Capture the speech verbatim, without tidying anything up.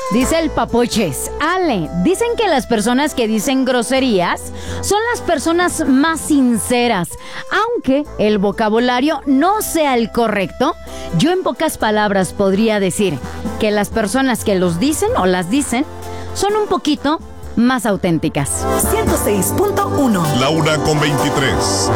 Dice el Papuches. Ale, dicen que las personas que dicen groserías son las personas más sinceras. Aunque el vocabulario no sea el correcto, yo en pocas palabras podría decir que las personas que los dicen o las dicen son un poquito más auténticas. ciento seis punto uno. La una con veintitrés.